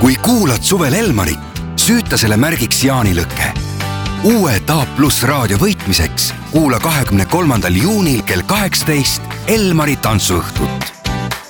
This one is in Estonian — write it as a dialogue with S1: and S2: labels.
S1: kui kuulad suvel Elmarit, süüta selle märgiks jaanilõkke. Uue TAP+ raadio võitmiseks kuula 23. juunil kell 18 Elmari tantsuõhtut.